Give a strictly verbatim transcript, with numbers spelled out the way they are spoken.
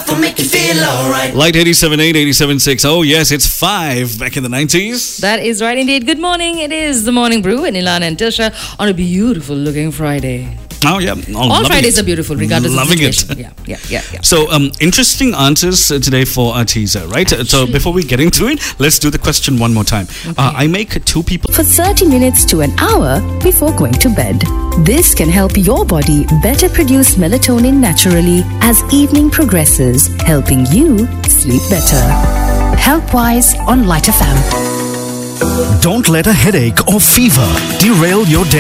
will make you feel alright. Light eighty-seven point eight, eighty-seven point six. Oh, yes, it's five back in the nineties. That is right indeed. Good morning. It is the Morning Brew in Ilan and Tilsha on a beautiful looking Friday. Oh, yeah. Oh, All Fridays it. are beautiful, regardless loving of situation. it. Yeah, yeah, yeah, yeah. So, um, interesting answers uh, today for our teaser, right? Uh, So, before we get into it, let's do the question one more time. Okay. Uh, I make two people. For thirty minutes to an hour before going to bed. This can help your body better produce melatonin naturally as evening progresses, helping you sleep better. Health-wise on Light F M. Don't let a headache or fever derail your day.